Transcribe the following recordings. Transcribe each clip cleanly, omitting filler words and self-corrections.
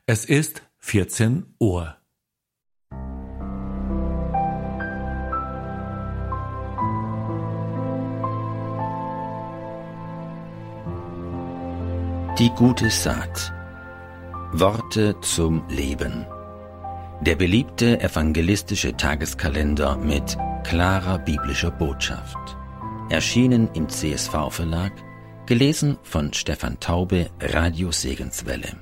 Es ist 14 Uhr. Die gute Saat. Worte zum Leben. Der beliebte evangelistische Tageskalender mit klarer biblischer Botschaft. Erschienen im CSV-Verlag, gelesen von Stefan Taube, Radio Segenswelle.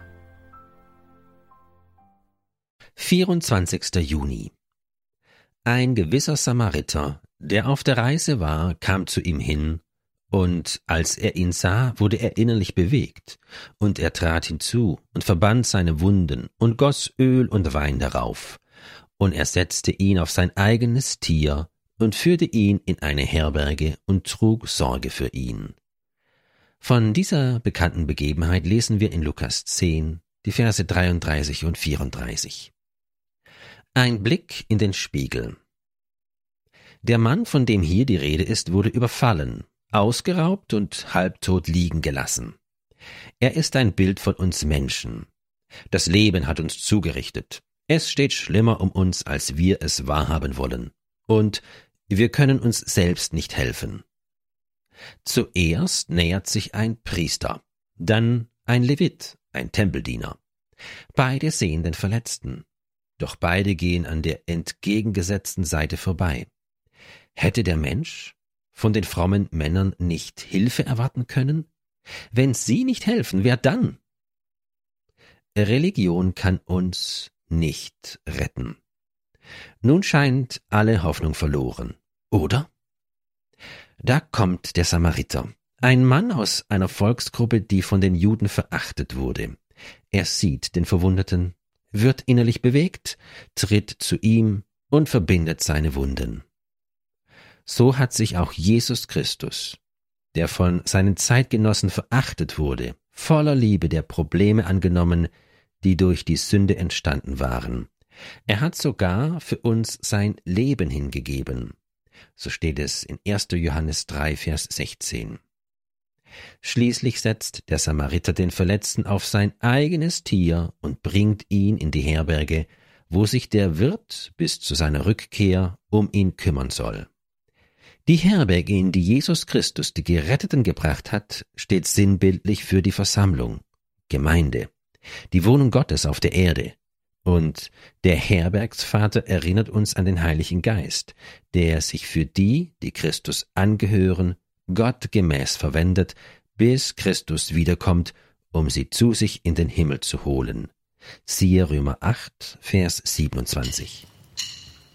24. Juni. Ein gewisser Samariter, der auf der Reise war, kam zu ihm hin, und als er ihn sah, wurde er innerlich bewegt, und er trat hinzu und verband seine Wunden und goss Öl und Wein darauf, und er setzte ihn auf sein eigenes Tier und führte ihn in eine Herberge und trug Sorge für ihn. Von dieser bekannten Begebenheit lesen wir in Lukas 10, die Verse 33 und 34. Ein Blick in den Spiegel. Der Mann, von dem hier die Rede ist, wurde überfallen, ausgeraubt und halbtot liegen gelassen. Er ist ein Bild von uns Menschen. Das Leben hat uns zugerichtet. Es steht schlimmer um uns, als wir es wahrhaben wollen. Und wir können uns selbst nicht helfen. Zuerst nähert sich ein Priester, dann ein Levit, ein Tempeldiener. Beide sehen den Verletzten. Doch beide gehen an der entgegengesetzten Seite vorbei. Hätte der Mensch von den frommen Männern nicht Hilfe erwarten können? Wenn sie nicht helfen, wer dann? Religion kann uns nicht retten. Nun scheint alle Hoffnung verloren, oder? Da kommt der Samariter, ein Mann aus einer Volksgruppe, die von den Juden verachtet wurde. Er sieht den Verwundeten, wird innerlich bewegt, tritt zu ihm und verbindet seine Wunden. So hat sich auch Jesus Christus, der von seinen Zeitgenossen verachtet wurde, voller Liebe der Probleme angenommen, die durch die Sünde entstanden waren. Er hat sogar für uns sein Leben hingegeben. So steht es in 1. Johannes 3, Vers 16. Schließlich setzt der Samariter den Verletzten auf sein eigenes Tier und bringt ihn in die Herberge, wo sich der Wirt bis zu seiner Rückkehr um ihn kümmern soll. Die Herberge, in die Jesus Christus die Geretteten gebracht hat, steht sinnbildlich für die Versammlung, Gemeinde, die Wohnung Gottes auf der Erde. Und der Herbergsvater erinnert uns an den Heiligen Geist, der sich für die, die Christus angehören, Gott gemäß verwendet, bis Christus wiederkommt, um sie zu sich in den Himmel zu holen. Siehe Römer 8, Vers 27.